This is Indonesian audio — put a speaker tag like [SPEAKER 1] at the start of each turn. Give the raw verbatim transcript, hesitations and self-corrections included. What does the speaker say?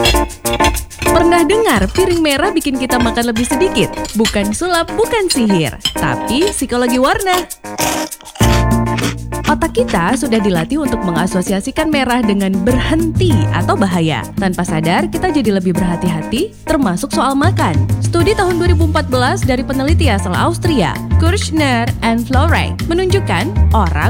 [SPEAKER 1] Pernah dengar piring merah bikin kita makan lebih sedikit? Bukan sulap, bukan sihir, tapi psikologi warna. Otak kita sudah dilatih untuk mengasosiasikan merah dengan berhenti atau bahaya. Tanpa sadar, kita jadi lebih berhati-hati, termasuk soal makan. Studi tahun dua ribu empat belas dari peneliti asal Austria, Kirschner and Florey, menunjukkan orang